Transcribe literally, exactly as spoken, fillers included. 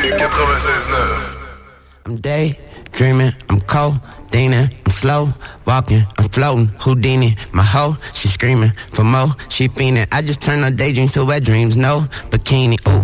quatre-vingt-seize neuf. I'm daydreaming, I'm cold, leaning, I'm slow walking, I'm floating, Houdini, my hoe, she screaming for more, she fiending. I just turn her daydreams to wet dreams, no bikini, ooh,